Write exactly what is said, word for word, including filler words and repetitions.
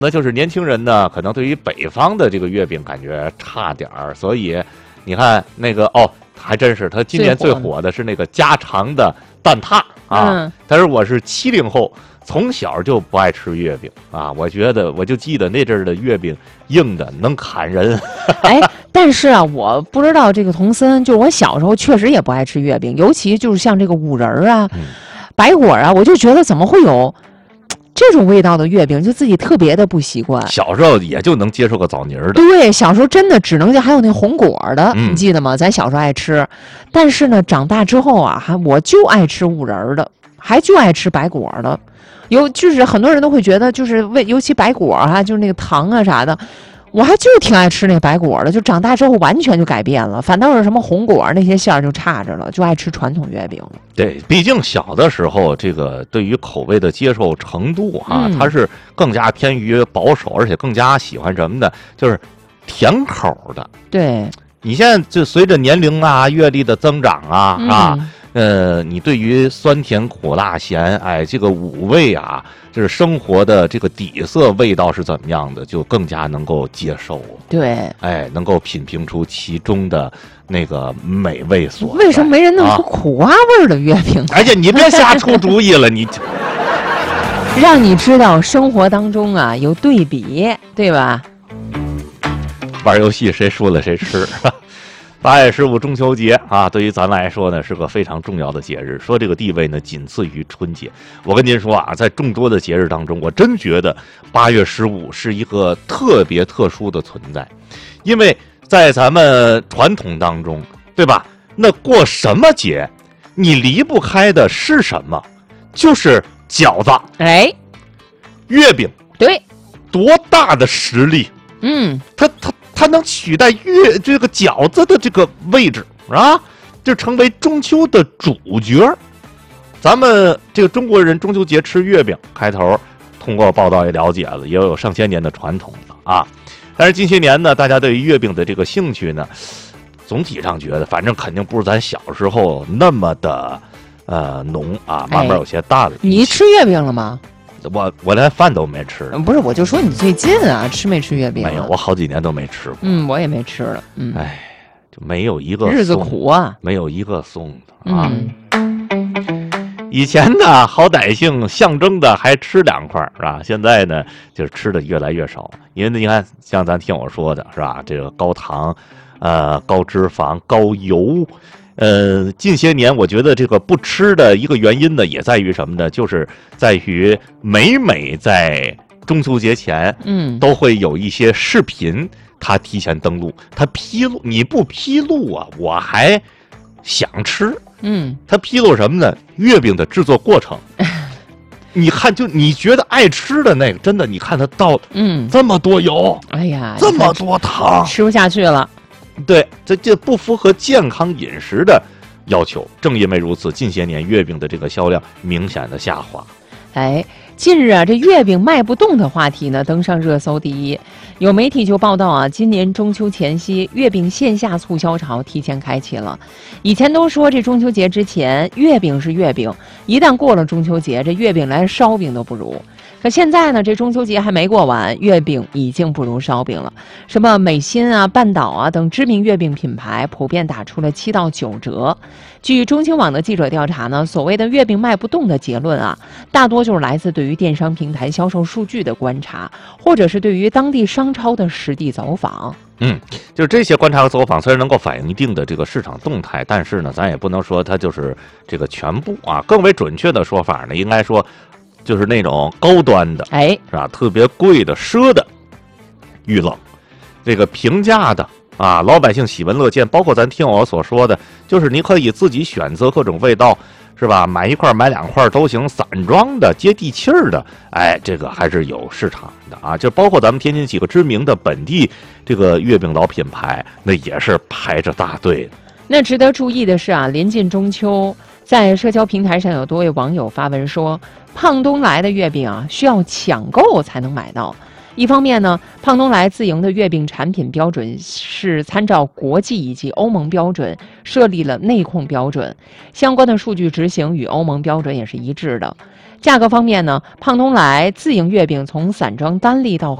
那就是年轻人呢，可能对于北方的这个月饼感觉差点儿，所以你看那个哦，还真是他今年最火的是那个家常的蛋挞啊。嗯、但是我是七零后，从小就不爱吃月饼啊。我觉得我就记得那阵儿的月饼硬的能砍人。 哎，但是啊，我不知道这个童森，就是我小时候确实也不爱吃月饼，尤其就是像这个五仁儿啊、嗯、白果啊，我就觉得怎么会有这种味道的月饼，就自己特别的不习惯。 小时候也就能接受个枣泥的。 对，小时候真的只能还有那红果的、嗯，你记得吗？咱小时候爱吃，但是呢，长大之后啊，还我就爱吃五仁的，还就爱吃白果的。有就是很多人都会觉得，就是为尤其白果啊，就是那个糖啊啥的。我还就挺爱吃那白果的，就长大之后完全就改变了，反倒是什么红果那些馅儿就差着了，就爱吃传统月饼了。 对，毕竟小的时候，这个对于口味的接受程度哈、啊嗯，它是更加偏于保守，而且更加喜欢什么的，就是甜口的。 对， 你现在就随着年龄啊、阅历的增长啊、嗯、啊，呃，你对于酸甜苦辣咸，哎，这个五味啊。就是生活的这个底色味道是怎么样的，就更加能够接受了。 对， 哎，能够品评出其中的那个美味所在。 为什么没人弄出苦瓜味儿的月饼？ 而且你别瞎出主意了，你让你知道生活当中啊有对比，对吧？ 玩游戏谁输了谁吃。八月十五中秋节啊，对于咱来说呢是个非常重要的节日，说这个地位呢仅次于春节。我跟您说啊，在众多的节日当中，我真觉得八月十五是一个特别特殊的存在，因为在咱们传统当中，对吧？那过什么节，你离不开的是什么？就是饺子， 哎， 月饼， 对， 多大的实力？ 嗯， 它它。它能取代月这个饺子的这个位置啊，就成为中秋的主角。咱们这个中国人中秋节吃月饼，开头通过报道也了解了，也有上千年的传统了啊。但是近些年呢，大家对于月饼的这个兴趣呢，总体上觉得，反正肯定不是咱小时候那么的呃浓啊，慢慢有些淡了。 哎、你吃月饼了吗？ 我我连饭都没吃， 不是，我就说你最近啊，吃没吃月饼？ 没有，我好几年都没吃过。 嗯，我也没吃了。嗯， 哎，就没有一个日子苦啊， 没有一个送的啊。 嗯、 以前呢，好歹性象征的还吃两块是吧？现在呢，就是吃的越来越少，因为你看，像咱听我说的是吧，这个高糖，呃，高脂肪、高油。呃，近些年我觉得这个不吃的一个原因呢，也在于什么呢？就是在于每每在中秋节前， 嗯， 都会有一些视频，它提前登录，它披露，你不披露啊，我还想吃， 嗯， 它披露什么呢？月饼的制作过程。你看，就你觉得爱吃的那个，真的，你看它倒， 嗯， 这么多油， 哎呀， 这么多糖， 吃不下去了。 对，这这不符合健康饮食的要求。正因为如此，近些年月饼的这个销量明显的下滑。 哎，近日啊，这月饼卖不动的话题呢登上热搜第一。有媒体就报道啊，今年中秋前夕，月饼线下促销潮提前开启了。以前都说这中秋节之前月饼是月饼，一旦过了中秋节，这月饼连烧饼都不如。可现在呢，这中秋节还没过完，月饼已经不如烧饼了。什么美心啊、半岛啊等知名月饼品牌普遍打出了七到九折。据中青网的记者调查呢，所谓的月饼卖不动的结论啊，大多就是来自对于电商平台销售数据的观察，或者是对于当地商超的实地走访。 嗯，就是这些观察和走访虽然能够反映一定的这个市场动态，但是呢，咱也不能说它就是这个全部啊。更为准确的说法呢，应该说就是那种高端的， 哎， 是吧？特别贵的、奢的玉冷，这个平价的啊，老百姓喜闻乐见。包括咱听我所说的，就是你可以自己选择各种味道，是吧？买一块、买两块都行，散装的、接地气儿的，哎，这个还是有市场的啊。就包括咱们天津几个知名的本地这个月饼老品牌，那也是排着大队的。 那值得注意的是啊，临近中秋，在社交平台上有多位网友发文说，胖东来的月饼啊，需要抢购才能买到。一方面呢，胖东来自营的月饼产品标准是参照国际以及欧盟标准设立了内控标准，相关的数据执行与欧盟标准也是一致的。 价格方面呢，胖东来自营月饼从散装单粒到